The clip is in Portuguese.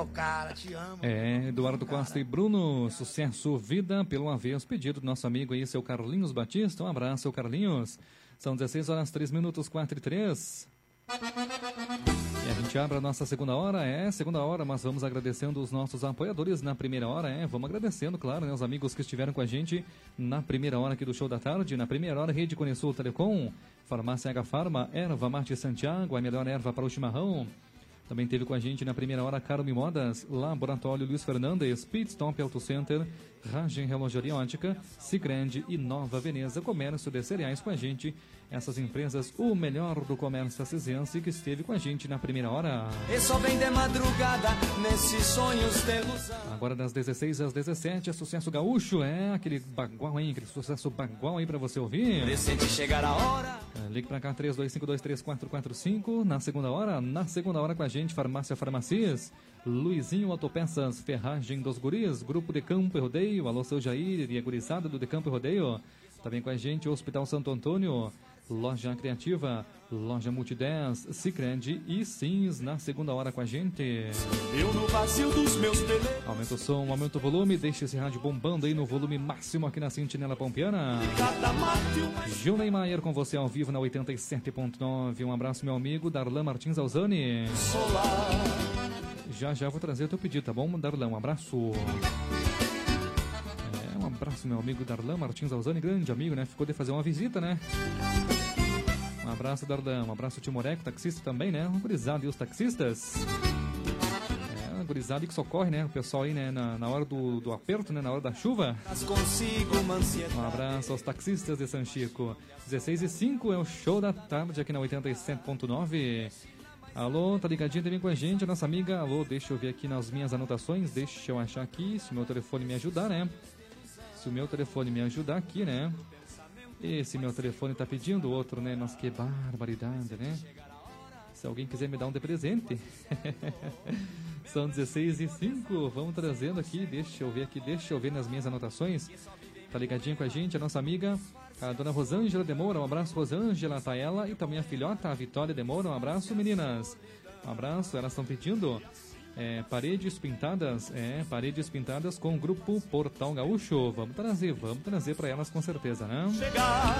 Cara, te amo. Eduardo Costa e Bruno, sucesso, vida pelo avesso, pedido do nosso amigo aí, seu Carlinhos Batista. Um abraço, seu Carlinhos. São 16 horas, 3 minutos, 4 e 3. E a gente abre a nossa segunda hora, mas vamos agradecendo os nossos apoiadores na primeira hora, vamos agradecendo, claro, né, os amigos que estiveram com a gente na primeira hora aqui do Show da Tarde. Na primeira hora, Rede Conexul Telecom, Farmácia H Farma, Erva Mate Santiago, a melhor erva para o chimarrão. Também teve com a gente na primeira hora Carme Modas, Laboratório Luiz Fernandes, Pit Stop Auto Center, Ragem Relojaria Ótica, Sicredi e Nova Veneza Comércio de Cereais com a gente. Essas empresas, o melhor do comércio acesense, que esteve com a gente na primeira hora. E só vem de madrugada nesses sonhos de ilusão. Agora das 16 às 17, é sucesso gaúcho, aquele bagual aí, aquele sucesso bagual aí pra você ouvir. Decente chegar a hora. Ligue pra cá, 32523445. Na segunda hora com a gente, Farmácia Farmacias, Luizinho Autopeças, Ferragem dos Guris, Grupo de Campo e Rodeio, alô seu Jair e a gurizada do De Campo e Rodeio. Também com a gente, Hospital Santo Antônio, Loja Criativa, Loja Multi10, Sicredi e Sims na segunda hora com a gente. Eu no vazio dos meus teléfonos. Aumenta o som, aumenta o volume, deixa esse rádio bombando aí no volume máximo aqui na Sentinela Pampiana. Gil Neymar com você ao vivo na 87.9. Um abraço, meu amigo Darlan Martins Alzani. Já vou trazer o teu pedido, tá bom, Darlan? Um abraço. Um abraço, meu amigo Darlan Martins Alzani, grande amigo, né? Ficou de fazer uma visita, né? Um abraço, Darlan. Um abraço, Timoreco, taxista também, né? Um gurizado e os taxistas. Um gurizado que socorre, né? O pessoal aí, né? Na hora do aperto, né? Na hora da chuva. Um abraço aos taxistas de São Chico. 16h05 é o Show da Tarde aqui na 87.9. Alô, tá ligadinho também com a gente, a nossa amiga. Alô, deixa eu ver aqui nas minhas anotações. Deixa eu achar aqui, se o meu telefone me ajudar, né? Se o meu telefone me ajudar aqui, né? Esse meu telefone tá pedindo outro, né? Nossa, que barbaridade, né? Se alguém quiser me dar um de presente. São 16h05, vamos trazendo aqui. Deixa eu ver nas minhas anotações. Tá ligadinho com a gente, a nossa amiga, a dona Rosângela de Moura. Um abraço, Rosângela, tá ela. E também a filhota, a Vitória de Moura. Um abraço, meninas. Um abraço, elas estão pedindo... paredes pintadas com o grupo Portal Gaúcho. Vamos trazer para elas com certeza, né?